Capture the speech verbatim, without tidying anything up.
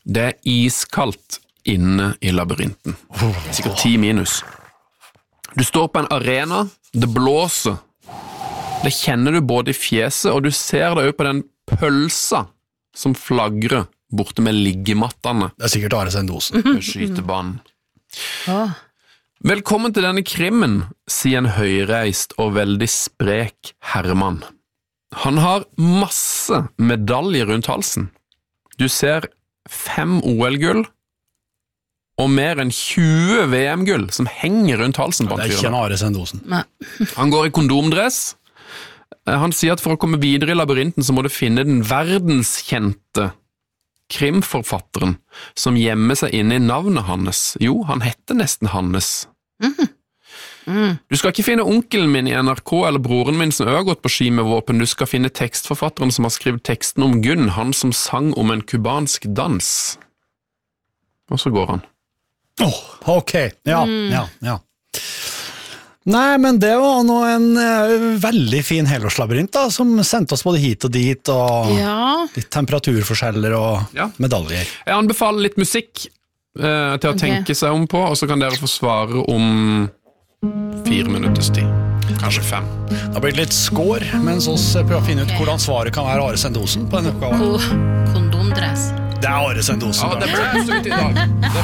Det er iskaldt inne i labyrinten. Sikkert ti minus. Du står på en arena, det blåser. Det kjenner du både i fjeset, og du ser det jo på den pølsa som flagrer borte med liggemattene. Det er sikkert Are Sendosen. På skytebanen. Velkommen til denne krimmen, sier en høyreist og veldig sprek Herman. Han har masse medaljer rundt halsen. Du ser fem O L-gull og mer enn tjue V M-gull som henger rundt halsen på han. Det er ikke en Are Sendosen. Han går i kondomdress. Han sier at for å komme videre i labyrinten så må du finne den verdenskjente krimforfatteren som gjemmer seg inne i navnet hans. Jo, han heter nesten Hannes. Mm. Mm. Du skal ikke finne onkelen min i N R K eller broren min som har gått på ski med våpen. Du skal finne tekstforfatteren som har skrevet teksten om Gunn, han som sang om en kubansk dans. Og så går han. Oh, ok, ja, mm. ja, ja. Nei, men det var nå en uh, veldig fin helårslabyrint da, som sendte oss både hit og dit, og ja. Litt temperaturforskjeller og ja. Medaljer. Jeg anbefaler litt musikk uh, til å okay. tenke seg om på, og så kan dere få svare om fire minutters tid. Kanskje fem. Det har blitt litt skår, mens oss prøver å finne ut okay. hvordan svaret kan være Are Sendosen på denne oppgaven. Oh, kondomdress. Det er Are Sendosen. Ja, det ble stort i dag. Det